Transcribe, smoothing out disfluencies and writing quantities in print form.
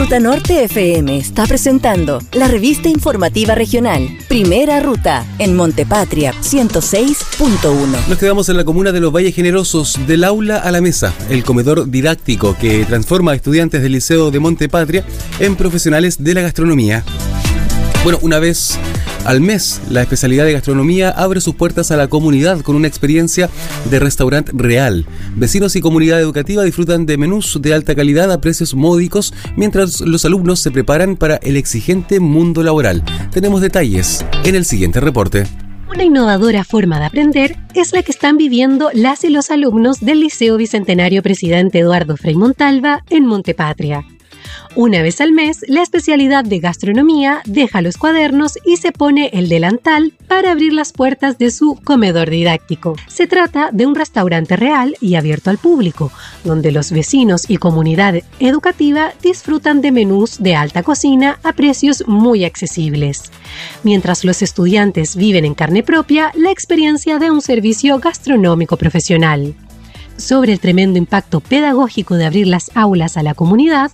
Ruta Norte FM está presentando la revista informativa regional Primera Ruta en Montepatria 106.1. Nos quedamos en la comuna de Los Valles Generosos, del aula a la mesa, el comedor didáctico que transforma a estudiantes del Liceo de Montepatria en profesionales de la gastronomía. Bueno, una vez al mes, la especialidad de gastronomía abre sus puertas a la comunidad con una experiencia de restaurante real. Vecinos y comunidad educativa disfrutan de menús de alta calidad a precios módicos, mientras los alumnos se preparan para el exigente mundo laboral. Tenemos detalles en el siguiente reporte. Una innovadora forma de aprender es la que están viviendo las y los alumnos del Liceo Bicentenario Presidente Eduardo Frei Montalva en Montepatria. Una vez al mes, la especialidad de gastronomía deja los cuadernos y se pone el delantal para abrir las puertas de su comedor didáctico. Se trata de un restaurante real y abierto al público, donde los vecinos y comunidad educativa disfrutan de menús de alta cocina a precios muy accesibles. Mientras los estudiantes viven en carne propia la experiencia de un servicio gastronómico profesional. Sobre el tremendo impacto pedagógico de abrir las aulas a la comunidad,